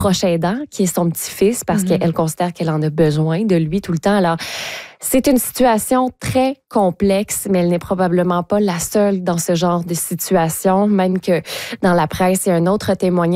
proche aidant, qui est son petit-fils, parce qu'elle considère qu'elle en a besoin de lui tout le temps. Alors, c'est une situation très complexe, mais elle n'est probablement pas la seule dans ce genre de situation, même que dans la presse, il y a un autre témoignage